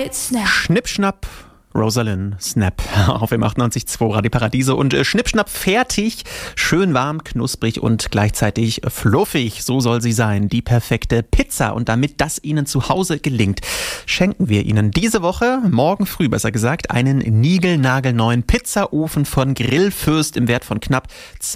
Snap. Schnippschnapp, Rosalind Snap auf dem 98.2 Radio Paradiso und Schnippschnapp fertig, schön warm, knusprig und gleichzeitig fluffig. So soll sie sein, die perfekte Pizza. Und damit das Ihnen zu Hause gelingt, schenken wir Ihnen diese Woche, morgen früh besser gesagt, einen niegelnagelneuen Pizzaofen von Grillfürst im Wert von knapp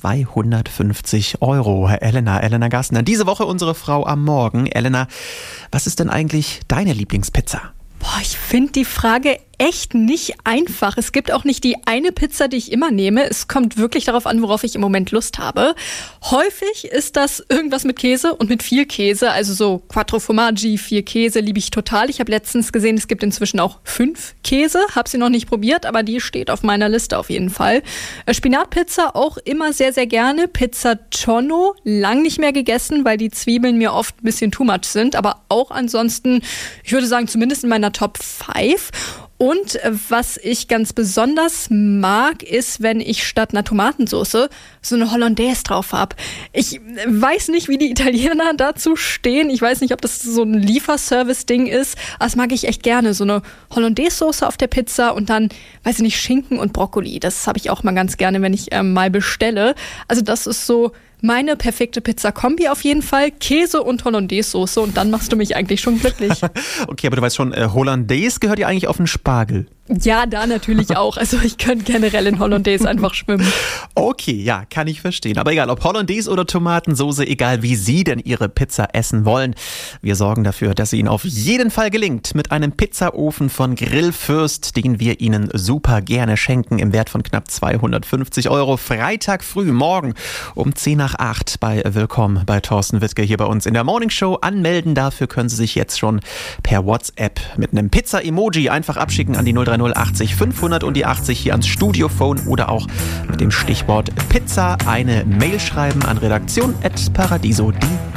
250 €. Elena Gassner, diese Woche unsere Frau am Morgen. Elena, was ist denn eigentlich deine Lieblingspizza? Ich finde die Frage echt nicht einfach. Es gibt auch nicht die eine Pizza, die ich immer nehme. Es kommt wirklich darauf an, worauf ich im Moment Lust habe. Häufig ist das irgendwas mit Käse und mit viel Käse. Also so Quattro Formaggi, 4 Käse liebe ich total. Ich habe letztens gesehen, es gibt inzwischen auch 5 Käse. Habe sie noch nicht probiert, aber die steht auf meiner Liste auf jeden Fall. Spinatpizza auch immer sehr, sehr gerne. Pizza Tonno, lang nicht mehr gegessen, weil die Zwiebeln mir oft ein bisschen too much sind. Aber auch ansonsten, ich würde sagen, zumindest in meiner Top 5. Und was ich ganz besonders mag, ist, wenn ich statt einer Tomatensauce so eine Hollandaise drauf habe. Ich weiß nicht, wie die Italiener dazu stehen. Ich weiß nicht, ob das so ein Lieferservice-Ding ist. Aber das mag ich echt gerne. So eine Hollandaise-Soße auf der Pizza und dann, weiß ich nicht, Schinken und Brokkoli. Das habe ich auch mal ganz gerne, wenn ich mal bestelle. Also das ist so meine perfekte Pizza-Kombi auf jeden Fall. Käse und Hollandaise-Soße und dann machst du mich eigentlich schon glücklich. Okay, aber du weißt schon, Hollandaise gehört ja eigentlich auf den Spargel. Ja, da natürlich auch. Also ich könnte generell in Hollandaise einfach schwimmen. Okay, ja, kann ich verstehen. Aber egal, ob Hollandaise oder Tomatensoße, egal wie Sie denn Ihre Pizza essen wollen. Wir sorgen dafür, dass sie Ihnen auf jeden Fall gelingt. Mit einem Pizzaofen von Grillfürst, den wir Ihnen super gerne schenken, im Wert von knapp 250 €. Freitag früh, morgen um 7:50 bei Willkommen bei Thorsten Wittke hier bei uns in der Morning Show. Anmelden dafür können Sie sich jetzt schon per WhatsApp mit einem Pizza-Emoji einfach abschicken an die 030 80 500 und die 80 hier ans Studiophone oder auch mit dem Stichwort Pizza eine Mail schreiben an redaktion@paradiso.de.